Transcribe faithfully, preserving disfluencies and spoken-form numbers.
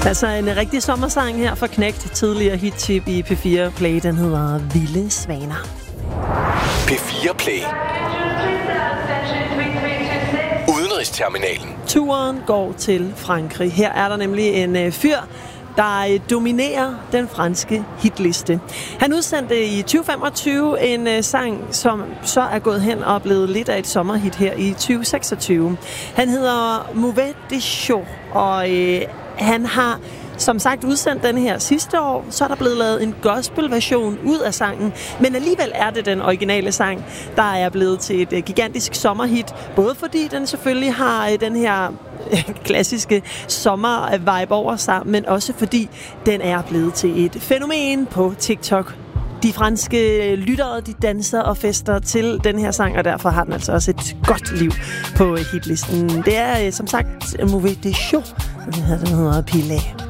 Altså en rigtig sommersang her for Knægt, tidligere hittip i P fire Play. Den hedder Vilde Svaner. P fire Play. Udenrigsterminalen. Turen går til Frankrig. Her er der nemlig en øh, fyr, der dominerer den franske hitliste. Han udsendte i tyve femogtyve en øh, sang, som så er gået hen og blevet lidt af et sommerhit her i tyve seksogtyve. Han hedder Mauvais des Choux, og øh, han har som sagt udsendt den her sidste år. Så er der blevet lavet en gospelversion ud af sangen, men alligevel er det den originale sang, der er blevet til et øh, gigantisk sommerhit. Både fordi den selvfølgelig har øh, den her klassiske sommer-vibe over sig, men også fordi den er blevet til et fænomen på TikTok. De franske lyttere, de danser og fester til den her sang, og derfor har den altså også et godt liv på hitlisten. Det er som sagt Mauvais des Choux, den hedder Pilet.